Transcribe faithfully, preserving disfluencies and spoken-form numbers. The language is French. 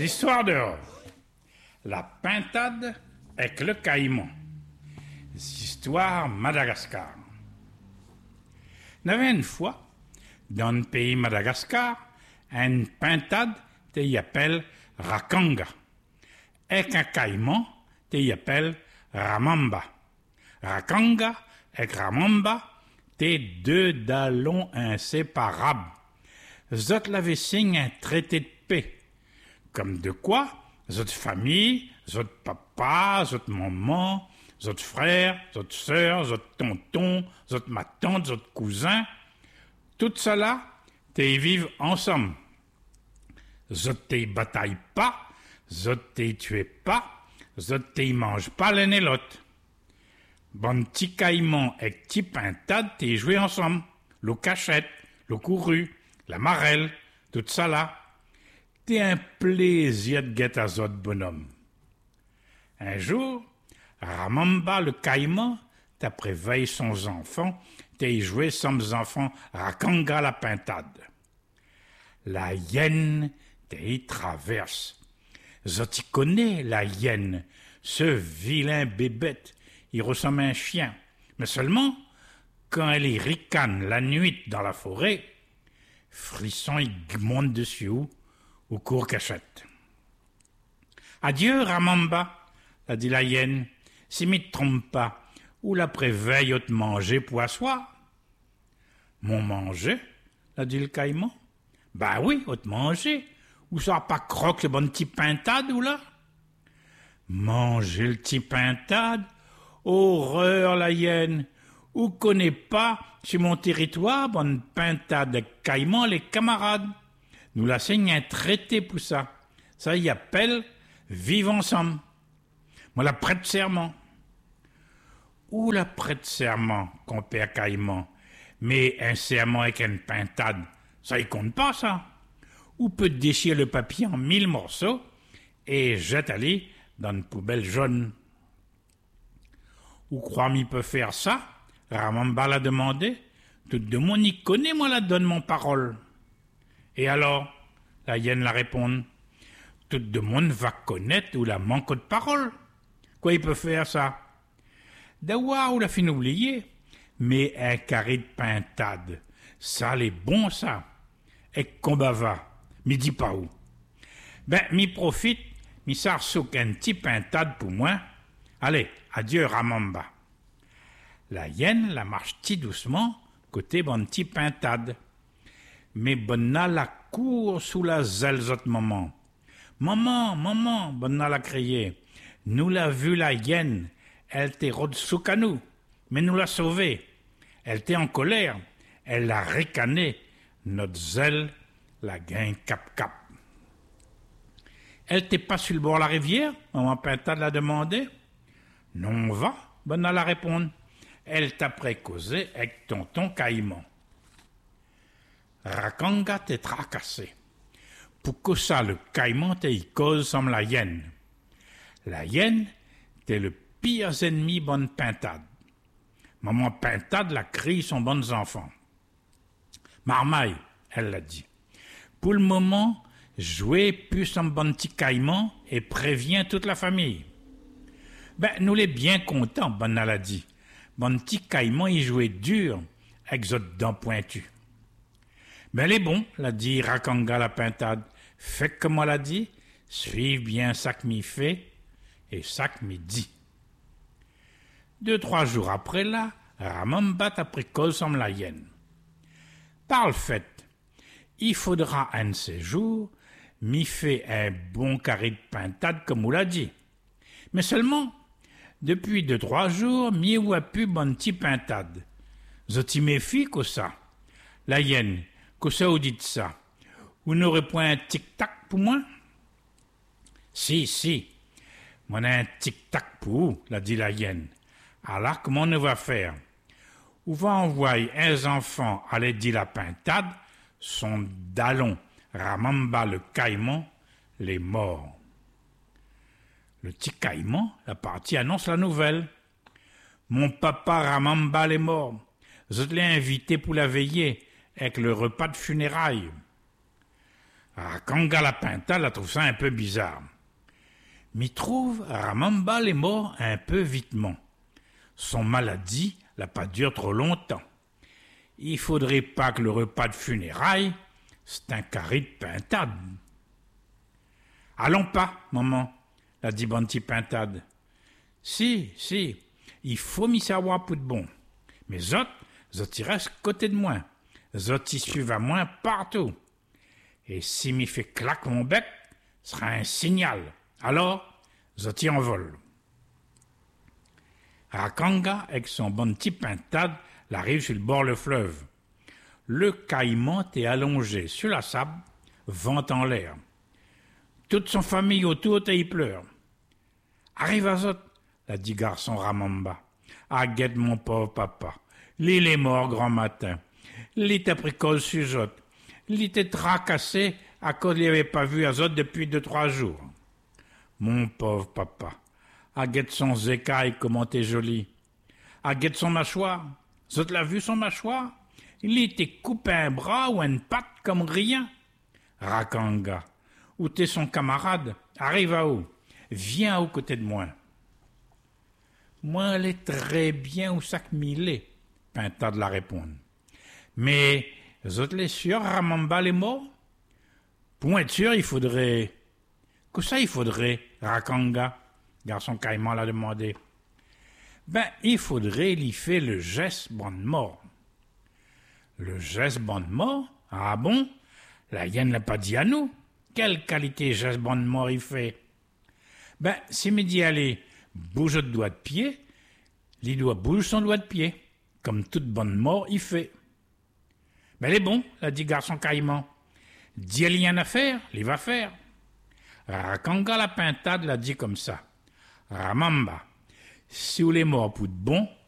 L'histoire dehors. La pintade avec le caïman. Histoire Madagascar. Il y avait une fois, dans le pays Madagascar, une pintade qui s'appelle Rakanga. Et un caïman qui s'appelle Ramamba. Rakanga et Ramamba étaient deux dalons inséparables. Zot l'avaient signé un traité de paix. Comme de quoi, zot famille, zot papa, zot maman, zot frère, zot sœur, zot tonton, zot ma tante, zot cousin, tout cela, t'es vivent ensemble. Zot t'es bataille pas, zot t'es tué pas, zot t'es mange pas l'un et l'autre. Bon petit caïman et petit pintade t'es joué ensemble. Le cachette, le couru, la marelle, tout ça là. T'es un plaisir de guetter à zot bonhomme. Un jour, Ramamba le caïman t'a préveillé son enfant, t'es joué sans enfants Rakanga la pintade. La hyène t'es traverse. Zot y connaît la hyène, ce vilain bébête, il ressemble à un chien. Mais seulement, quand elle y ricane la nuit dans la forêt, frisson il monte dessus ou court cachette. Adieu, Ramamba, a dit la hyène, si m'y trompe pas, ou la préveille te manger pour asseoir. Mon manger, a dit le caïman. Bah oui, te manger, ou ça pas croque le bon petit pintade ou là? Manger le petit pintade? Horreur, la hyène, ou connaît pas sur mon territoire bonne pintade de caïman les camarades. Nous la signe un traité pour ça. Ça y appelle vivre ensemble. Moi la prête serment. Ou la prête serment, compère caïman. Mais un serment avec une pintade, ça y compte pas ça. Ou peut déchirer le papier en mille morceaux et jette aller dans une poubelle jaune. Ou crois m'y peut faire ça? Ramamba l'a demandé. Tout de monde y connaît, moi la donne mon parole. Et alors, la hyène la répond. Tout le monde va connaître ou la manque de parole. Quoi il peut faire ça? D'avoir ou la fin oublier. Mais un carré de pintade, ça l'est bon ça. Et combat va, m'y dis pas où. Ben, m'y profite, m'y sarsouk un petit pintade pour moi. Allez, adieu Ramamba. La hyène la marche ti doucement, côté bon petit pintade. Mais Bonna la court sous la zèle zot maman. Maman, maman, Bonna la crié. Nous l'a vu la hyène, elle t'est rôde sous à nous, mais nous l'a sauvée. Elle t'est en colère, elle l'a ricané, notre zèle la gagne cap-cap. Elle t'est pas sur le bord de la rivière, maman pintade l'a demandé. Non, on va, Bonna la répondre. Elle t'a précausé avec tonton caïman. Rakanga t'est tracassé. Pour que ça, le caïman t'est cause comme la hyène. La hyène t'est le pire ennemi bonne pintade. Maman pintade la crie son bons enfants. Marmaille, elle l'a dit. Pour le moment, jouez plus son bon petit caïman et prévient toute la famille. Ben, nous les bien contents, Bonna l'a dit. Bon petit caïman y jouait dur avec zot dents pointues. Ben les bons, l'a dit Rakanga la pintade. Faites comme moi l'a dit, suivez bien ça que m'y fait et ça que m'y dit. Deux, trois jours après là, Ramamba a pris cause comme la hyène. Par le fait, il faudra un de ces jours m'y fait un bon carré de pintade comme vous l'a dit. Mais seulement, depuis deux, trois jours, m'y ou a pu bon petit pintade. Zoti méfie que ça. La hyène, que ça vous dites ça. Vous n'aurez point un tic-tac pour moi? Si, si. Moi, un tic-tac pour vous, l'a dit la hyène. Alors, comment on va faire? On va envoyer un enfant aller dire la pintade, son dalon, Ramamba le caïman, les morts. Le petit caïman, la partie annonce la nouvelle. Mon papa Ramamba est mort. Je l'ai invité pour la veiller avec le repas de funérailles. Rakanga la pintade la trouve ça un peu bizarre. M'y trouve Ramamba les morts un peu vitement. Son maladie l'a pas dure trop longtemps. Il faudrait pas que le repas de funérailles, c'est un carré de pintade. Allons pas, maman, l'a dit Banti Pintade. Si, si, il faut m'y savoir pour de bon. Mais zot, zot y reste côté de moi. Zot y suivent à moi partout. Et si m'y fait claque mon bec, ce sera un signal. Alors, zot y envole. Rakanga, avec son Banti Pintade, l'arrive sur le bord le fleuve. Le caïman est allongé sur la sable, vent en l'air. Toute son famille autour y pleure. Arrive à zot, l'a dit garçon Ramamba. Ah, guette mon pauvre papa. L'île est mort grand matin. L'île t'a pris cause sur zot. L'île t'est tracassé à cause qu'il n'avait pas vu à zot depuis deux, trois jours. Mon pauvre papa. Ah, guette son zécaille, comment t'es joli. Ah, guette son mâchoire. Zot l'a vu son mâchoire? Il t'est coupé un bras ou une patte comme rien. Rakanga. Où t'es son camarade? Arrive à où? Viens aux côtés de moi. Moi, elle est très bien où ça que m'il est, Pintade la répondre. Mais, zot les sûr, Ramamba les morts? Pour être sûr, il faudrait... Que ça, il faudrait, Rakanga? Garçon caïman l'a demandé. Ben, il faudrait lui faire le geste bon de mort. Le geste bon de mort? Ah bon? La hyène l'a pas dit à nous. Quelle qualité geste bon de mort il fait? Ben, si me dit allez, bouge le doigt de pied, il doit bouger son doigt de pied, comme toute bonne mort il fait. Ben, il est bon, l'a dit garçon caïman. Dis il y en a à faire, il va faire. Rakanga la pintade l'a dit comme ça. Ramamba, si vous les morts pour de bon,